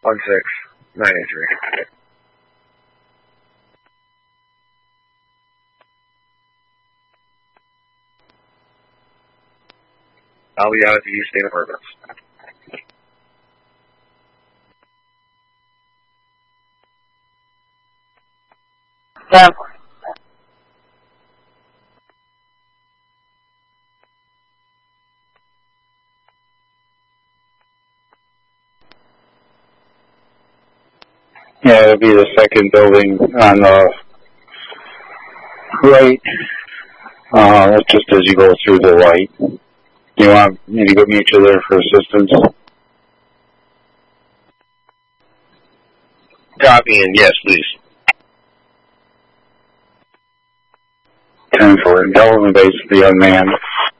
1693. I'll be out at the East State Apartments. Yeah. Yeah, it'll be the second building on the right, just as you go through the light. You want me to go meet you there for assistance? Copy, and yes, please. 10-4. Intelligent base to the unmanned.